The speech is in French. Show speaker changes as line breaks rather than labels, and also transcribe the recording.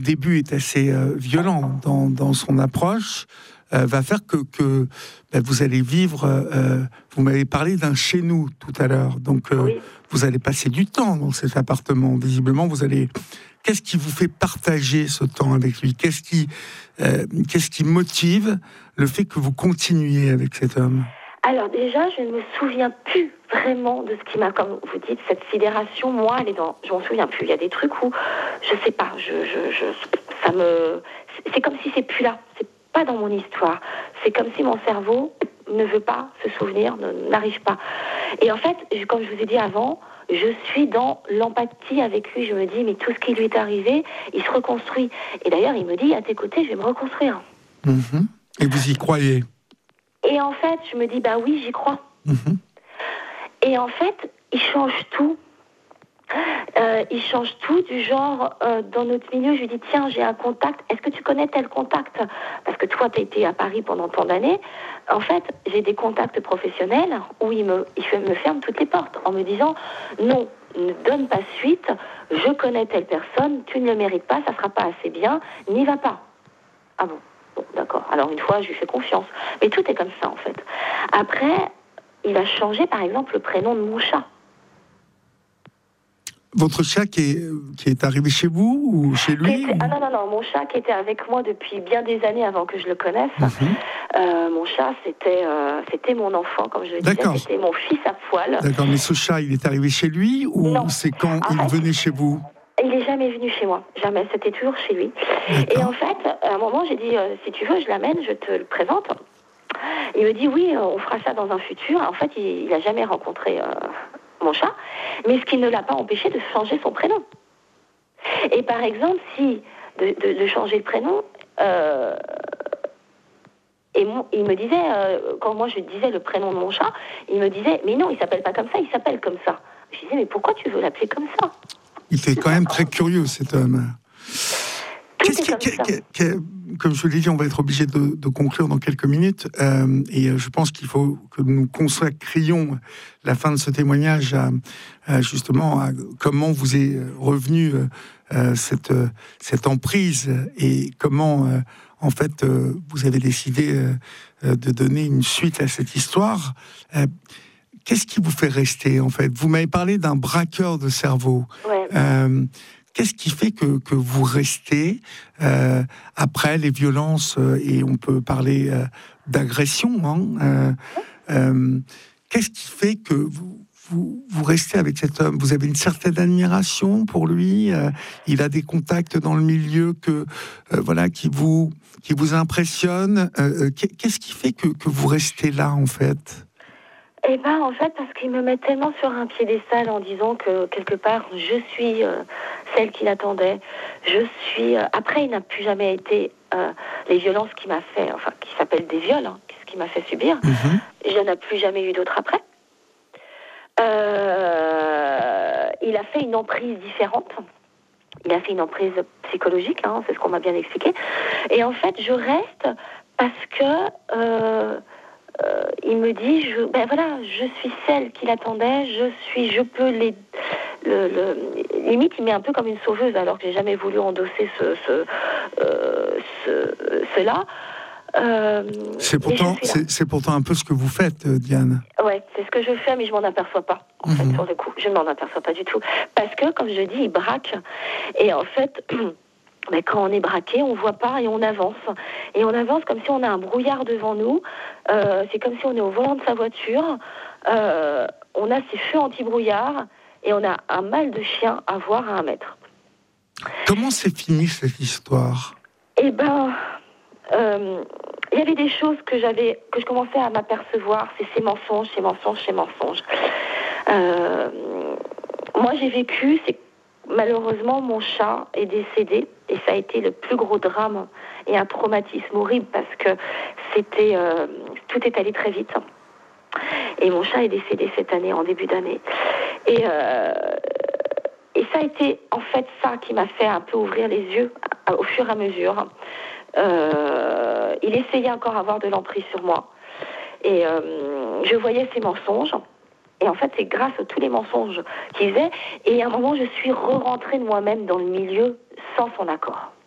Le début est assez violent dans son approche, va faire que vous allez vivre... vous m'avez parlé d'un chez nous tout à l'heure, donc
Oui.
vous allez passer du temps dans cet appartement. Visiblement, vous allez... Qu'est-ce qui vous fait partager ce temps avec lui ? Qu'est-ce qui motive le fait que vous continuiez avec cet homme ?
Alors déjà, je ne me souviens plus vraiment de ce qui m'a, comme vous dites, cette sidération. Moi, je m'en souviens plus. Il y a des trucs où, je sais pas, c'est comme si c'est plus là. C'est pas dans mon histoire. C'est comme si mon cerveau ne veut pas se souvenir, n'arrive pas. Et en fait, comme je vous ai dit avant, je suis dans l'empathie avec lui. Je me dis, mais tout ce qui lui est arrivé, il se reconstruit. Et d'ailleurs, il me dit, à tes côtés, je vais me reconstruire.
Mmh. Et vous y croyez ?
Et en fait, je me dis, bah oui, j'y crois.
Mmh.
Et en fait, il change tout. Il change tout du genre, dans notre milieu, je lui dis, tiens, j'ai un contact, est-ce que tu connais tel contact ? Parce que toi, tu as été à Paris pendant tant d'années. En fait, j'ai des contacts professionnels où il me ferme toutes les portes en me disant, non, ne donne pas suite, je connais telle personne, tu ne le mérites pas, ça ne sera pas assez bien, n'y va pas. Ah bon ? Bon, d'accord. Alors une fois, je lui fais confiance. Mais tout est comme ça, en fait. Après, il a changé, par exemple, le prénom de mon chat.
Votre chat qui est arrivé chez vous ou chez lui
Ah non, mon chat qui était avec moi depuis bien des années avant que je le connaisse. Mon chat, c'était mon enfant, comme je le disais, c'était mon fils à poil.
D'accord, mais ce chat, il est arrivé chez lui ou
non.
C'est quand il venait chez vous ?
Il n'est jamais venu chez moi, jamais, c'était toujours chez lui. D'accord. Et en fait, à un moment, j'ai dit, si tu veux, je l'amène, je te le présente. Il me dit, oui, on fera ça dans un futur. En fait, il n'a jamais rencontré mon chat, mais ce qui ne l'a pas empêché de changer son prénom. Et par exemple, de changer le prénom, il me disait, quand moi je disais le prénom de mon chat, il me disait, mais non, il s'appelle pas comme ça, il s'appelle comme ça. Je disais, mais pourquoi tu veux l'appeler comme ça ?
Il était quand même très curieux, cet homme. Comme je l'ai dit, on va être obligé de conclure dans quelques minutes. Et je pense qu'il faut que nous consacrions la fin de ce témoignage justement à comment vous est revenue cette emprise et comment, en fait, vous avez décidé de donner une suite à cette histoire. Qu'est-ce qui vous fait rester, en fait ? Vous m'avez parlé d'un braqueur de cerveau.
Ouais.
Qu'est-ce qui fait que vous restez après les violences et on peut parler d'agression, hein, qu'est-ce qui fait que vous restez avec cet homme ? Vous avez une certaine admiration pour lui. Il a des contacts dans le milieu qui vous impressionnent. Qu'est-ce qui fait que vous restez là, en fait ?
Eh ben, en fait, parce qu'il me met tellement sur un piédestal en disant que, quelque part, je suis celle qu'il attendait. Après, il n'a plus jamais été les violences qu'il m'a fait, enfin, qui s'appellent des viols, hein, ce qu'il m'a fait subir. Je n'en ai plus jamais eu d'autres après. Il a fait une emprise différente. Il a fait une emprise psychologique, hein, c'est ce qu'on m'a bien expliqué. Et en fait, je reste parce que... il me dit, je suis celle qu'il attendait, limite, il m'est un peu comme une sauveuse, alors que j'ai jamais voulu endosser cela.
C'est pourtant un peu ce que vous faites, Diane.
Ouais, c'est ce que je fais, mais je m'en aperçois pas, en fait, sur le coup. Je ne m'en aperçois pas du tout. Parce que, comme je dis, il braque. Et en fait... Mais quand on est braqué, on voit pas et on avance. Et on avance comme si on a un brouillard devant nous. C'est comme si on est au volant de sa voiture. On a ses feux anti-brouillard et on a un mal de chien à voir à 1 mètre.
Comment s'est finie cette histoire ?
Eh ben, il y avait des choses que je commençais à m'apercevoir. C'est ces mensonges. Moi, j'ai vécu... Malheureusement, mon chat est décédé et ça a été le plus gros drame et un traumatisme horrible parce que tout est allé très vite. Et mon chat est décédé cette année, en début d'année. Et ça a été en fait ça qui m'a fait un peu ouvrir les yeux au fur et à mesure. Il essayait encore d'avoir de l'emprise sur moi. Et je voyais ses mensonges. Et en fait, c'est grâce à tous les mensonges qu'il faisait. Et à un moment, je suis re-rentrée de moi-même dans le milieu sans son accord.